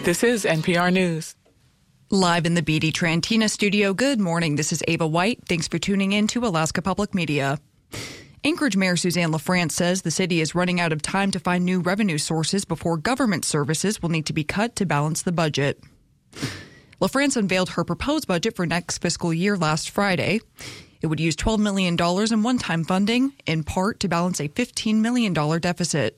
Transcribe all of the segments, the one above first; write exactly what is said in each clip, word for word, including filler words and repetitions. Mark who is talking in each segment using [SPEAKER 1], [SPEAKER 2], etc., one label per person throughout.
[SPEAKER 1] This is N P R News.
[SPEAKER 2] Live in the B D Trantina studio, good morning. This is Ava White. Thanks for tuning in to Alaska Public Media. Anchorage Mayor Suzanne LaFrance says the city is running out of time to find new revenue sources before government services will need to be cut to balance the budget. LaFrance unveiled her proposed budget for next fiscal year last Friday. It would use twelve million dollars in one-time funding, in part to balance a fifteen million dollars deficit.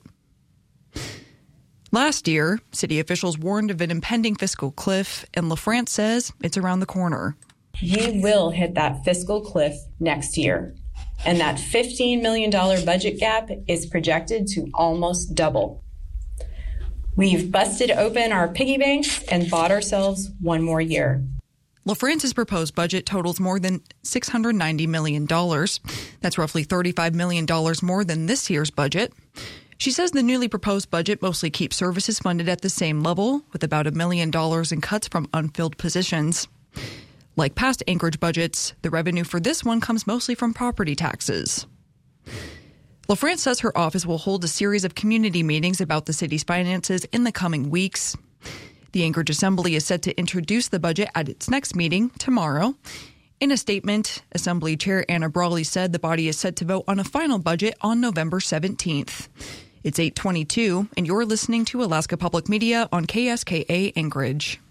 [SPEAKER 2] Last year, city officials warned of an impending fiscal cliff, and LaFrance says it's around the corner.
[SPEAKER 3] We will hit that fiscal cliff next year, and that fifteen million dollars budget gap is projected to almost double. We've busted open our piggy banks and bought ourselves one more year.
[SPEAKER 2] LaFrance's proposed budget totals more than six hundred ninety million dollars. That's roughly thirty-five million dollars more than this year's budget. She says the newly proposed budget mostly keeps services funded at the same level, with about a million dollars in cuts from unfilled positions. Like past Anchorage budgets, the revenue for this one comes mostly from property taxes. LaFrance says her office will hold a series of community meetings about the city's finances in the coming weeks. The Anchorage Assembly is set to introduce the budget at its next meeting tomorrow. In a statement, Assembly Chair Anna Brawley said the body is set to vote on a final budget on November seventeenth. It's eight twenty-two, and you're listening to Alaska Public Media on K S K A Anchorage.